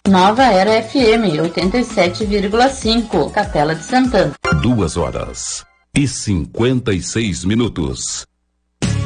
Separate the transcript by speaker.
Speaker 1: Nova Era FM 87,5, Capela de Santana.
Speaker 2: 2 horas e 56 minutos.